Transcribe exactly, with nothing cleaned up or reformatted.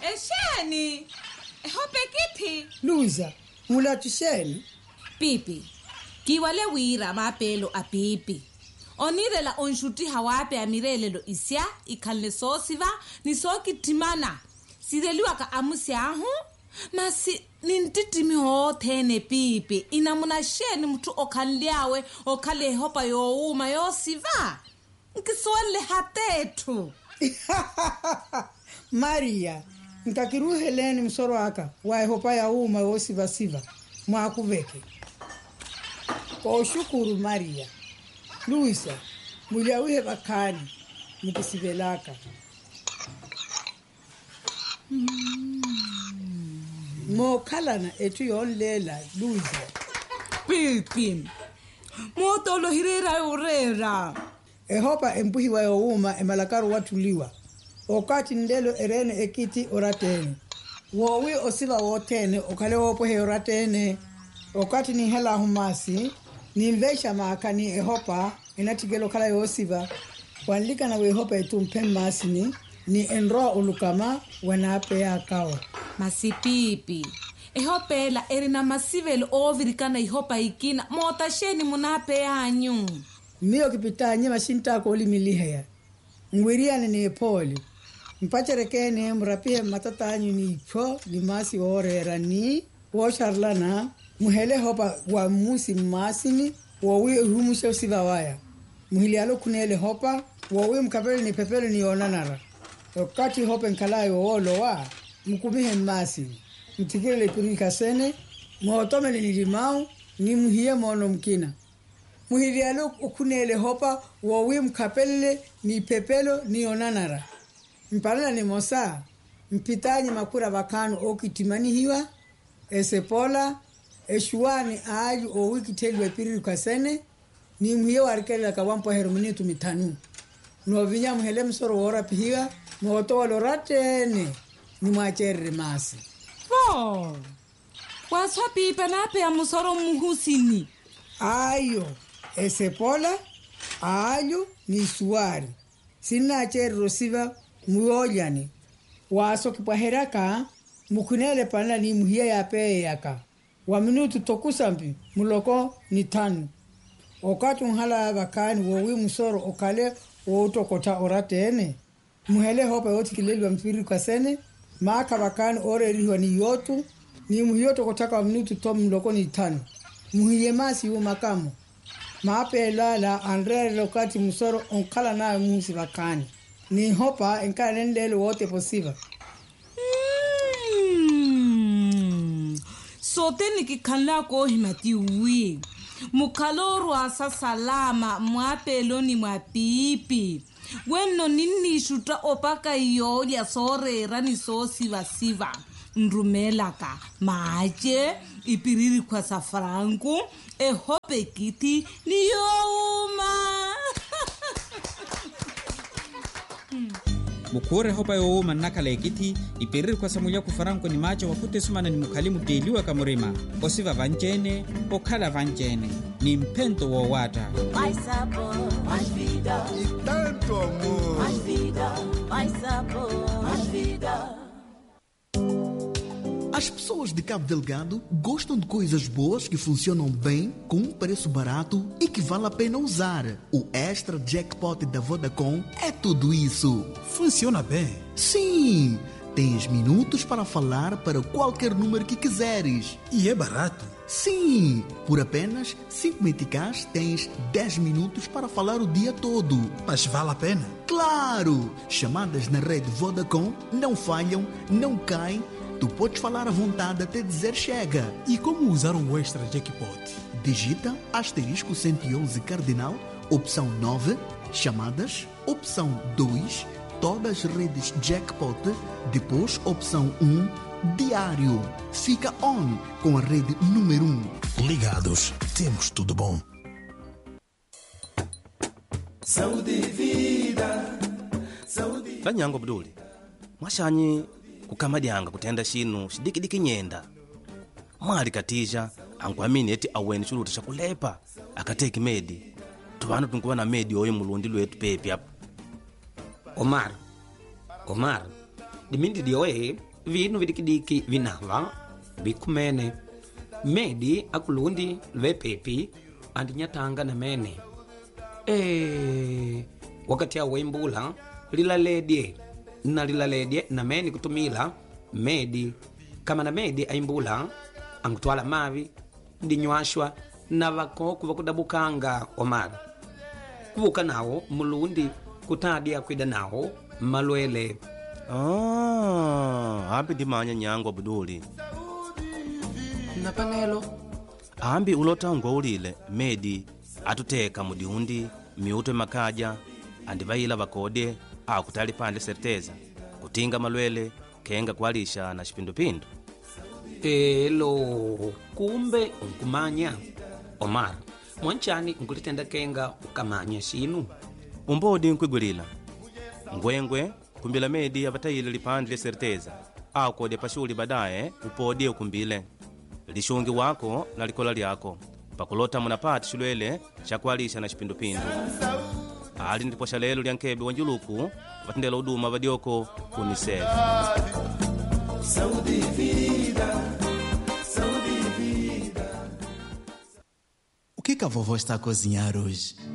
Esheni. Ehope kithi. Luisa, mula tusheni. Pipi. Kiwale wira mapelo a pipi. Onirela onshuti hawape amirelelo isya ikhalne sosiva ni soki timana. Sireliwa ka amusi ahu. Masi nintitimi hothene pipi. Inamuna sheni mtu okhanliawe okhale hopa yo uma yo siva. Nkiswele hatetu. Maria, nkakiruheleni msoro aka wae hopa ya uma yo siva siva. Mwakuveke. Kwa ushukuru Maria. Luisa, mulia uhe bakani mukisivelaka. Mm. Mokhalana etu yonlela Luisa. Pipi. Motolo hirera urera. Ehopa empuhi wa youma emalakaru watuliwa. Okati ndelo erene ekiti oratene. Wowi osiva wotene okale wopohe oratene. Okati ni hela humasi. Ni mvesha maakani ehopa inatigelo kala yosiva. Wanlika na wehopa etu mpemmasini. Ni enroa ulukama wanape ya kawa. Masipipi. Ehopela erina masivelo ovirikana ihopa ikina. Mota sheni munape ya anyu. Miyo kipita nyema shinta koli miliheya. Ngwiriane ni epoli. Mpacherekene mrapihe matata anyu ni icho ni masi orera ni wosharlana. Muhele hopa wa musi masini wawi humusha usiva waya. Muhili alo kunele hopa wawi mkapele ni pepele ni onanara. Wakati hopa nkalayo olo wa mkumihe masini. Mtikile purika sene mwotome ni limau ni muhiye mono mkina. Muhili alo ukunele hopa wawi mkapele ni pepelo ni onanara. Mpalana ni mosa mpitanyi makura bakano okitimani hiwa esepola eshuani aaju o wiki telwe piriru kasene ni mhiyo warikela kawampo heruminitu mitanu no vinya mhele msoro wora pihiga moto waloratene ni mwachere masi oh waswa pipa nape ya musoro muhusini ayo esepola aaju ni suari sina chere rosiva muoyani waso kipaheraka mukunele pana ni mhiya ya peye yaka wa minutu tokusampi muloko ni tanu okati unhala bakani wowi musoro okale wotokota oratene muhele hopa yoti kilelwa mpiri kwa sene maka bakani ore riho ni yotu ni muhiyoto kotaka wa minutu tom muloko ni tanu muhiye masi yu makamu maape lala andre lokati musoro onkala na musi bakani ni hopa enka nendele wote posiva. Mm. Sote nikikhala ko himati wi. Mukhaloro asa salama mwapelo ni mwapipi. Weno nini shuta opaka iyo ya sorera ni so siva siva. Nrumelaka maaje ipiriri kwa safranku ehope kiti ni youma. Mukure hopa yo manakala ekiti iperiri kwa samulia kufaranko ni macho wakute sumana ni mukalimu deliwa kamurima osiva vanjene okhala vanjene ni mpento wa wata mais sabor, mais vida e tanto amor, mais vida, mais sabor, mais vida. As pessoas de Cabo Delgado gostam de coisas boas que funcionam bem, com um preço barato e que vale a pena usar. O Extra Jackpot da Vodacom é tudo isso. Funciona bem? Sim! Tens minutos para falar para qualquer número que quiseres. E é barato? Sim! Por apenas cinco meticais tens dez minutos para falar o dia todo. Mas vale a pena? Claro! Chamadas na rede Vodacom não falham, não caem. Tu podes falar à vontade até dizer chega. E como usar o Extra Jackpot? Digita asterisco cento e onze cardinal, opção nove, chamadas, opção dois, todas as redes Jackpot, depois opção um, diário. Fica on com a rede número um. Ligados, temos tudo bom. saúde e vida, saúde. Vanyango Abduli, mwashanyi kukamadianga kutenda shinu shidikidiki nyenda mwali katija angwamini eti aweni chuluta shakulepa akateki medi tuvanu tunkuwa na medi oyo mulundi lwetu pepi apo Omar Omar dimindi dioe vinu vidikidiki vinava vikumene medi akulundi lwepepi andinyatanga na mene e, wakati awe imbula lilaledye na lilaledye na meni kutumila medi kama na medi aimbula angutwala mavi ndinywashwa na vakoku vakudabukanga omara kuvuka nawo mulundi kutadya kwida nawo malwele. Ah, ambi ndimanya nyango buduli napanelo ambi ulota ngwaulile medi atuteka mudiundi miuto makaja andivaila vakode au kutali pande serteza kutinga malwele kenga kualisha na shipindupindu. elo kumbe unkumanya Omar mwanchani nkulitenda kenga ukamanya shinu umbodi nkwigulila ngwengwe kumbila medi avatayile lipande serteza au kode pashuli badaye upodie ukumbile lishungi wako na likola lyako pakulota munapati shulwele shakualisha na shipindupindu ali ndipo shalelo lya nkebe wanjuluku vatendela uduma vadioko kunisef. Saúde e vida, saúde e vida. O que que a vovó está a cozinhar hoje?